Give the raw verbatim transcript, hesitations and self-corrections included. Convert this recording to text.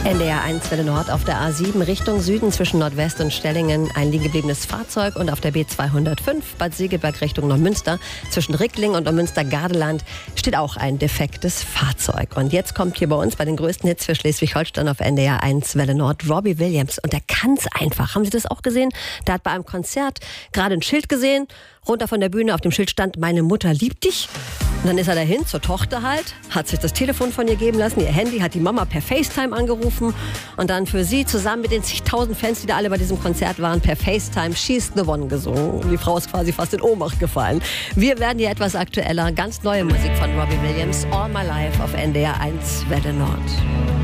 N D R eins Welle Nord auf der A sieben Richtung Süden zwischen Nordwest und Stellingen ein liegen gebliebenes Fahrzeug und auf der B zweihundertfünf Bad Segeberg Richtung Neumünster zwischen Rickling und Neumünster-Gardeland steht auch ein defektes Fahrzeug. Und jetzt kommt hier bei uns bei den größten Hits für Schleswig-Holstein auf N D R eins Welle Nord Robbie Williams. Und der kann's einfach. Haben Sie das auch gesehen? Der hat bei einem Konzert gerade ein Schild gesehen, runter von der Bühne, auf dem Schild stand: Meine Mutter liebt dich. Und dann ist er dahin zur Tochter halt, hat sich das Telefon von ihr geben lassen, ihr Handy, hat die Mama per FaceTime angerufen und dann für sie zusammen mit den zigtausend Fans, die da alle bei diesem Konzert waren, per FaceTime She's the One gesungen. Die Frau ist quasi fast in Ohnmacht gefallen. Wir werden hier etwas aktueller, ganz neue Musik von Robbie Williams, All My Life auf N D R eins Welle Nord.